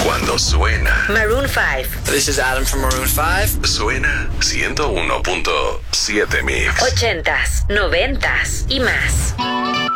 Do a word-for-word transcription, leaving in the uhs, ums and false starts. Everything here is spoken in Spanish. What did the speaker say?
Cuando suena Maroon five. This is Adam from Maroon five. Suena ciento uno punto siete Mix. Ochentas, noventas y más.